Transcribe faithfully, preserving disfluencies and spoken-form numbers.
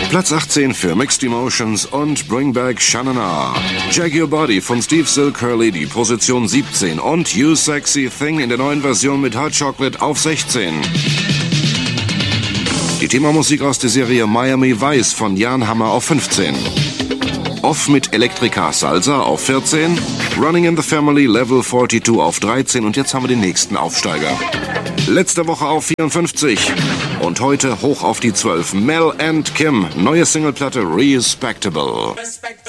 Platz achtzehn für Mixed Emotions und Bring Back Shanana. Jag Your Body von Steve Silk-Hurley, die Position siebzehn. Und You Sexy Thing in der neuen Version mit Hot Chocolate auf sechzehn. Die Themamusik aus der Serie Miami Vice von Jan Hammer auf fünfzehn. Off mit Electrica Salsa auf vierzehn. Running in the Family Level zweiundvierzig auf dreizehn. Und jetzt haben wir den nächsten Aufsteiger. Letzte Woche auf vierundfünfzig. Und heute hoch auf die zwölf. Mel and Kim, neue Singleplatte Respectable.